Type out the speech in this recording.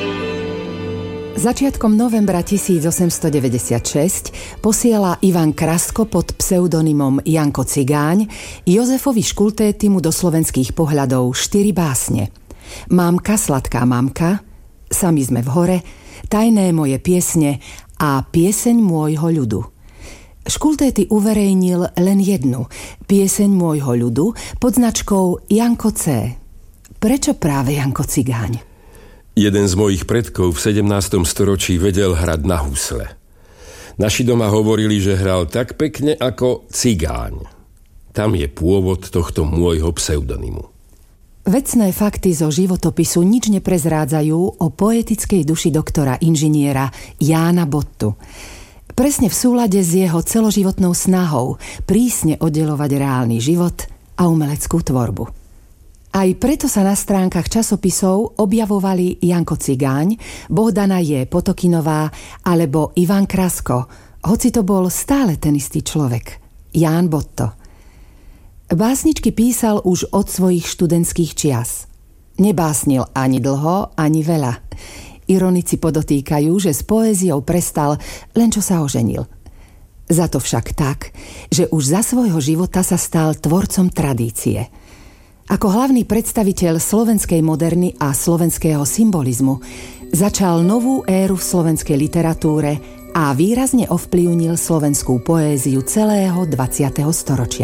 Začiatkom novembra 1896 posiela Ivan Krasko pod pseudonymom Janko Cigáň Jozefovi Škultétimu do slovenských pohľadov 4 básne. Mámka, sladká mámka, Sami sme v hore, Tajné moje piesne a Pieseň môjho ľudu. Škultéty uverejnil len jednu, Pieseň môjho ľudu, pod značkou Janko C. Prečo práve Janko Cigáň? Jeden z mojich predkov v 17. storočí vedel hrať na husle. Naši doma hovorili, že hral tak pekne ako cigáň. Tam je pôvod tohto môjho pseudonymu. Vecné fakty zo životopisu nič neprezrádzajú o poetickej duši doktora inžiniera Jána Bottu. Presne v súlade s jeho celoživotnou snahou prísne oddelovať reálny život a umeleckú tvorbu. Aj preto sa na stránkach časopisov objavovali Janko Cigáň, Bohdana J. Potokinová alebo Ivan Krasko, hoci to bol stále ten istý človek, Ján Botto. Básničky písal už od svojich študentských čias. Nebásnil ani dlho, ani veľa. Ironici podotýkajú, že s poéziou prestal len čo sa oženil. Za to však tak, že už za svojho života sa stal tvorcom tradície. Ako hlavný predstaviteľ slovenskej moderny a slovenského symbolizmu začal novú éru v slovenskej literatúre a výrazne ovplyvnil slovenskú poéziu celého 20. storočia.